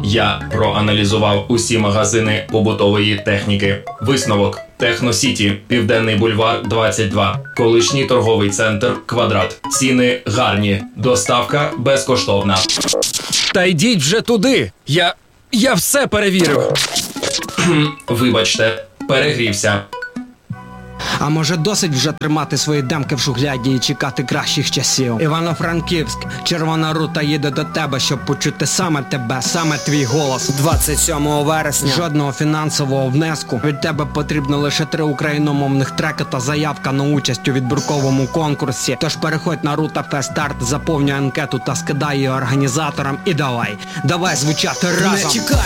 Я проаналізував усі магазини побутової техніки. Висновок: Техносіті, Південний бульвар, 22. Колишній торговий центр «Квадрат». Ціни гарні. Доставка безкоштовна. Та йдіть вже туди. Я все перевірив. Вибачте, перегрівся. А може досить вже тримати свої демки в шухляді і чекати кращих часів? Івано-Франківськ, Червона рута їде до тебе, щоб почути саме тебе, саме твій голос. 27 вересня. Жодного фінансового внеску. Від тебе потрібно лише 3 україномовних треки та заявка на участь у відбірковому конкурсі. Тож переходь на Рута Старт, заповнюй анкету та скидай її організаторам і давай звучати разом. Не чекай